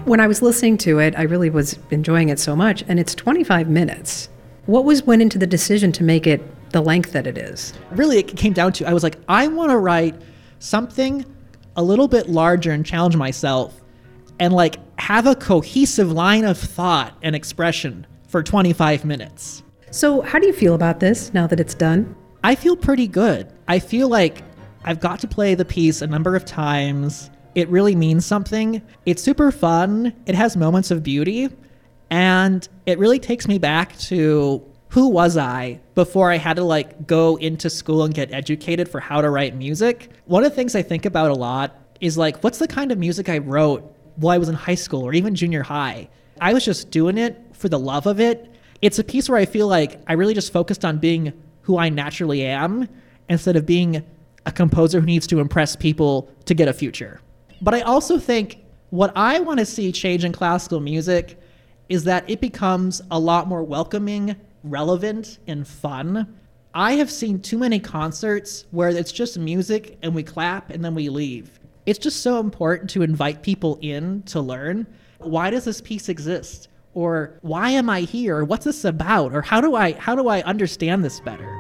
When I was listening to it, I really was enjoying it so much, and it's 25 minutes. What went into the decision to make it the length that it is? Really, it came down to, I was like, I want to write something a little bit larger and challenge myself and like have a cohesive line of thought and expression for 25 minutes. So how do you feel about this now that it's done? I feel pretty good. I feel like I've got to play the piece a number of times. It really means something. It's super fun. It has moments of beauty. And it really takes me back to who was I before I had to like go into school and get educated for how to write music. One of the things I think about a lot is like, what's the kind of music I wrote while I was in high school or even junior high? I was just doing it for the love of it. It's a piece where I feel like I really just focused on being who I naturally am instead of being a composer who needs to impress people to get a future. But I also think what I want to see change in classical music is that it becomes a lot more welcoming, relevant, and fun. I have seen too many concerts where it's just music and we clap and then we leave. It's just so important to invite people in to learn. Why does this piece exist? Or why am I here? Or what's this about? Or how do I understand this better?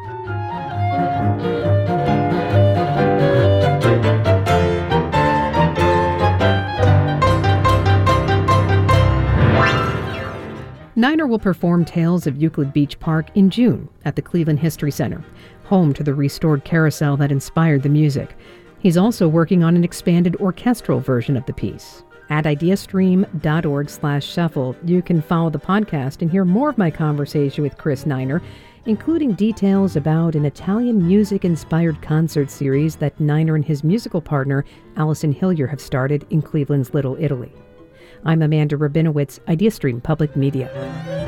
Niner will perform Tales of Euclid Beach Park in June at the Cleveland History Center, home to the restored carousel that inspired the music. He's also working on an expanded orchestral version of the piece. At ideastream.org/shuffle, you can follow the podcast and hear more of my conversation with Chris Niner, including details about an Italian music-inspired concert series that Niner and his musical partner, Allison Hillier, have started in Cleveland's Little Italy. I'm Amanda Rabinowitz, IdeaStream Public Media.